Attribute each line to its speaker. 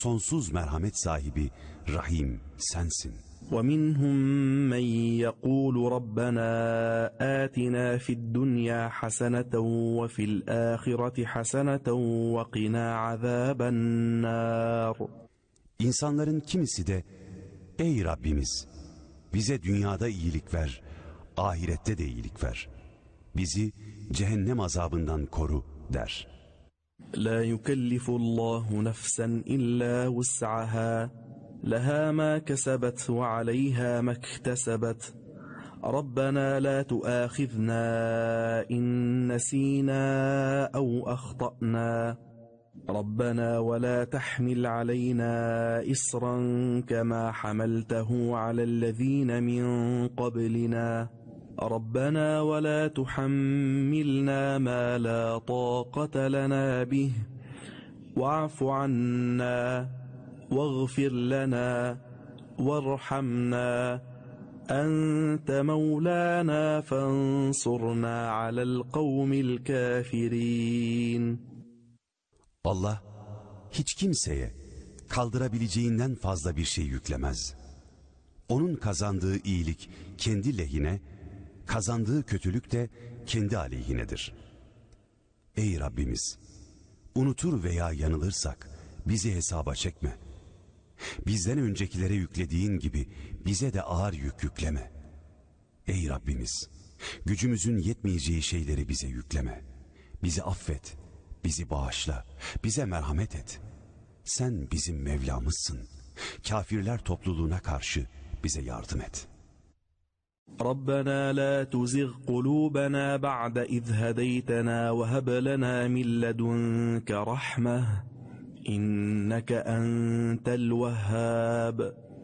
Speaker 1: Sonsuz merhamet sahibi Rahim sensin.
Speaker 2: وَمِنْهُمْ مَنْ يَقُولُ رَبَّنَا آتِنَا فِي الدُّنْيَا حَسَنَةً وَفِي الْآخِرَةِ حَسَنَةً وَقِنَا عَذَابَ النَّارِ.
Speaker 1: İnsanların kimisi de ey Rabbimiz bize dünyada iyilik ver, ahirette de iyilik ver. Bizi cehennem azabından koru der.
Speaker 2: لَا يُكَلِّفُ اللّٰهُ نَفْسًا إِلَّا وُسْعَهَا لَهَا مَا كَسَبَتْ وَعَلَيْهَا مَا اكْتَسَبَتْ رَبَّنَا لَا تُؤَاخِذْنَا إِن نَّسِينَا أَوْ أَخْطَأْنَا رَبَّنَا وَلَا تَحْمِلْ عَلَيْنَا إِصْرًا كَمَا حَمَلْتَهُ عَلَى الَّذِينَ مِن قَبْلِنَا رَبَّنَا وَلَا تُحَمِّلْنَا مَا لَا طَاقَةَ لَنَا بِهِ وَاعْفُ عَنَّا وَاغْفِرْ لَنَا وَارْحَمْنَا أَنْتَ مَوْلَانَا فَانصُرْنَا عَلَى الْقَوْمِ الْكَافِرِينَ.
Speaker 1: Allah hiç kimseye kaldırabileceğinden fazla bir şey yüklemez. Onun kazandığı iyilik kendi lehine, kazandığı kötülük de kendi aleyhinedir. Ey Rabbimiz, unutur veya yanılırsak bizi hesaba çekme. Bizden öncekilere yüklediğin gibi bize de ağır yük yükleme. Ey Rabbimiz, gücümüzün yetmeyeceği şeyleri bize yükleme. Bizi affet, bizi bağışla, bize merhamet et. Sen bizim Mevlamızsın. Kafirler topluluğuna karşı bize yardım et.
Speaker 2: رَبَّنَا لَا تُزِغْ قُلُوبَنَا بَعْدَ إِذْ هَدَيْتَنَا وَهَبْ لَنَا مِن لَّدُنكَ رَحْمَةً إِنَّكَ أَنتَ الْوَهَّابُ.